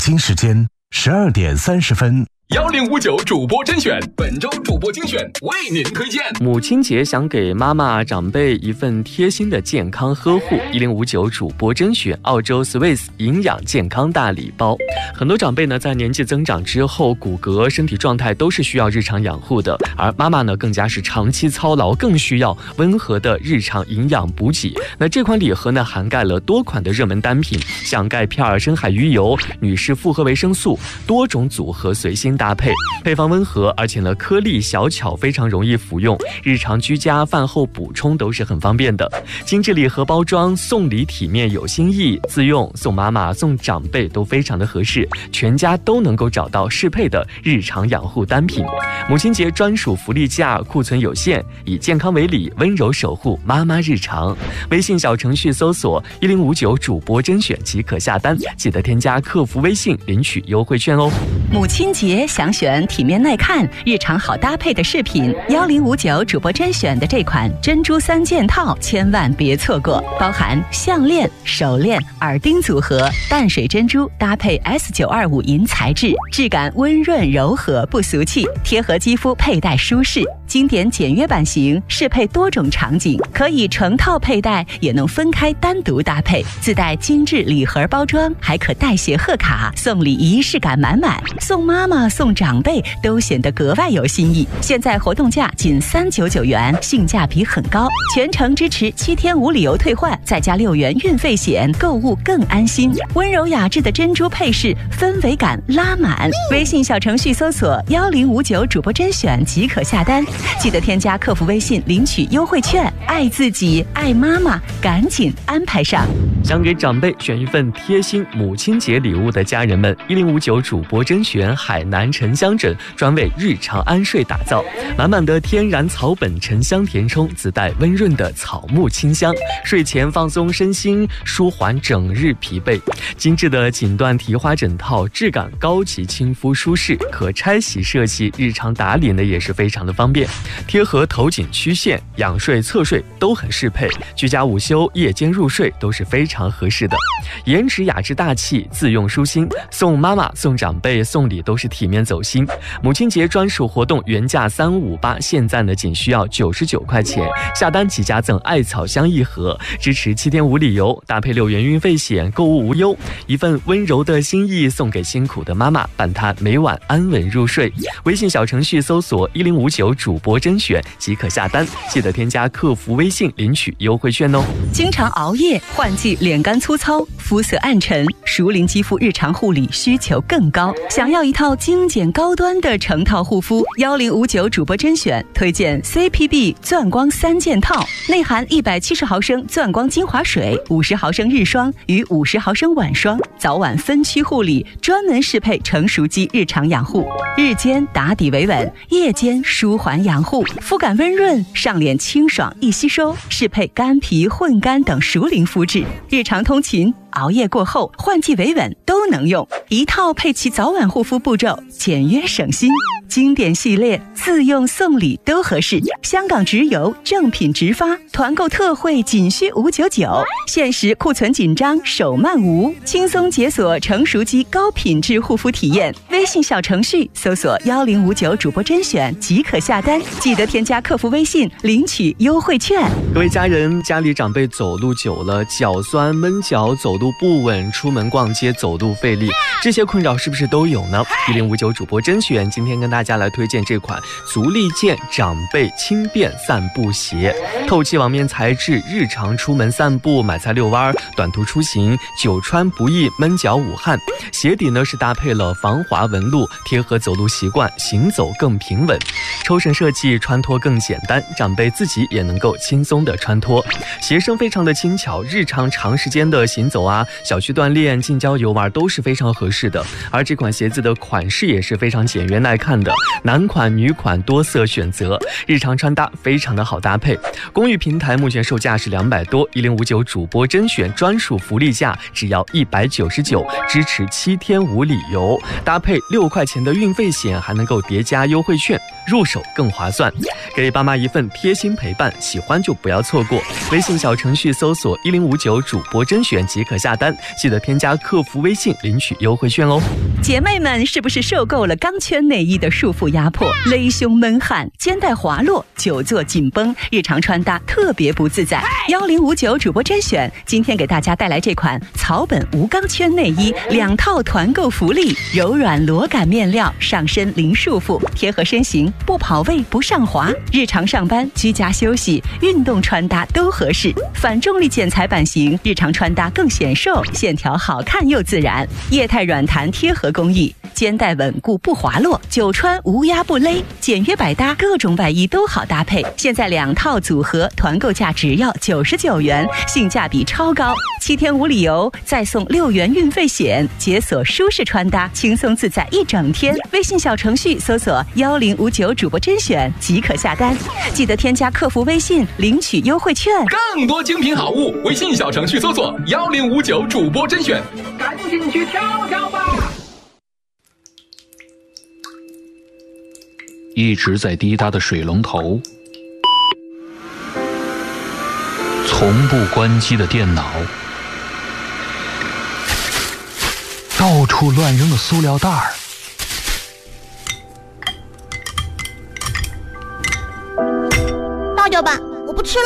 京时间12点30分。 1059主播甄选，本周主播精选为您推荐。 母亲节想给妈妈长辈一份贴心的健康呵护，1059主播甄选澳洲 Swiss 营养健康大礼包。很多长辈呢，在年纪增长之后，骨骼、身体状态都是需要日常养护的，而妈妈呢，更加是长期操劳，更需要温和的日常营养补给。那这款礼盒呢，涵盖了多款的热门单品，像钙片、深海鱼油、女士复合维生素，多种组合随心搭配，配方温和，而且呢颗粒小巧，非常容易服用，日常居家饭后补充都是很方便的。精致礼盒包装，送礼体面有新意，自用送妈妈送长辈都非常的合适，全家都能够找到适配的日常养护单品。母亲节专属福利价，库存有限，以健康为礼，温柔守护妈妈日常。微信小程序搜索1059主播甄选即可下单，记得添加客服微信领取优惠券哦。 母亲节想选体面耐看、日常好搭配的饰品，1059主播甄选的这款珍珠3件套千万别错过，包含项链、手链、耳钉组合，淡水珍珠搭配 S925 银材质，质感温润柔和不俗气，贴合肌肤佩戴舒适。经典简约版型，适配多种场景，可以成套佩戴，也能分开单独搭配。自带精致礼盒包装，还可代写贺卡，送礼仪式感满满。送妈妈、送长辈都显得格外有新意。现在活动价仅399元，性价比很高，全程支持7天无理由退换，再加6元运费险，购物更安心。温柔雅致的珍珠配饰，氛围感拉满。微信小程序搜索1059主播甄选即可下单，记得添加客服微信领取优惠券。爱自己，爱妈妈，赶紧安排上。 想给长辈选一份贴心母亲节礼物的家人们，1059主播甄选海南沉香枕，专为日常安睡打造，满满的天然草本沉香填充，自带温润的草木清香，睡前放松身心，舒缓整日疲惫。精致的锦缎提花枕套，质感高级，亲肤舒适，可拆洗设计，日常打理呢也是非常的方便，贴合头颈曲线，仰睡侧睡都很适配，居家午休、夜间入睡都是非常合适的。颜值雅致大气，自用舒心，送妈妈、送长辈送礼都是体面走心。母亲节专属活动原价358，现在呢仅需要99块钱，下单即加赠艾草香一盒，支持7天无理由，搭配6元运费险，购物无忧。一份温柔的心意送给辛苦的妈妈，伴她每晚安稳入睡。微信小程序搜索1059主播甄选即可下单，记得添加客服微信领取优惠券哦。 经常熬夜、换季脸干粗糙、肤色暗沉，熟龄肌肤日常护理需求更高，想要一套精简高端的成套护肤，1059主播甄选推荐 CPB 钻光3件套，内含170毫升钻光精华水、50毫升日霜与50毫升晚霜，早晚分区护理，专门适配成熟肌日常养护，日间打底维稳，夜间舒缓养护，肤感温润，上脸清爽易吸收，适配干皮、混干等熟龄肤质，日常通勤、熬夜过后、换季维稳都能用，一套配齐早晚护肤步骤，简约省心。经典系列自用送礼都合适，香港直邮，正品直发，团购特惠仅需599，限时库存紧张，手慢无，轻松解锁成熟肌高品质护肤体验。微信小程序搜索1059主播甄选即可下单，记得添加客服微信领取优惠券。 各位家人，家里长辈走路久了，脚酸、闷脚、走路不稳，出门逛街走路费力，这些困扰是不是都有呢？1059主播甄选今天跟大家来推荐这款足力健长辈轻便散步鞋，透气网面材质，日常出门散步、买菜遛弯、短途出行，久穿不易闷脚捂汗。鞋底呢是搭配了防滑纹路，贴合走路习惯，行走更平稳。抽绳设计，穿脱更简单，长辈自己也能够轻松的穿脱。鞋身非常的轻巧，日常长时间的行走啊、小区锻炼、近郊游玩都是非常合适的。而这款鞋子的款式也是非常简约耐看的。 的，男款、女款多色选择，日常穿搭非常的好搭配。公寓平台目前售价是200多，1059主播甄选专属福利价只要199，支持7天无理由，搭配6块钱的运费险，还能够叠加优惠券，入手更划算。给爸妈一份贴心陪伴，喜欢就不要错过。微信小程序搜索1059主播甄选即可下单，记得添加客服微信领取优惠券哦。 姐妹们是不是受够了钢圈内衣的束缚压迫，勒胸闷汗，肩带滑落，久坐紧绷，日常穿搭特别不自在？1059主播甄选今天给大家带来这款草本无钢圈内衣2套团购福利，柔软裸感面料，上身零束缚，贴合身形，不跑位不上滑，日常上班、居家休息、运动穿搭都合适。反重力剪裁版型，日常穿搭更显瘦，线条好看又自然。液态软弹贴合工艺，肩带稳固不滑落，久穿无压不勒，简约百搭，各种外衣都好搭配。现在2套组合团购价只要99元，性价比超高。7天无理由，再送6元运费险，解锁舒适穿搭，轻松自在一整天。微信小程序搜索1059主播甄选即可下单，记得添加客服微信领取优惠券。 更多精品好物，微信小程序搜索1059主播甄选，赶紧去挑挑吧！ 一直在滴答的水龙头，从不关机的电脑，到处乱扔的塑料袋儿， 倒掉吧，我不吃了。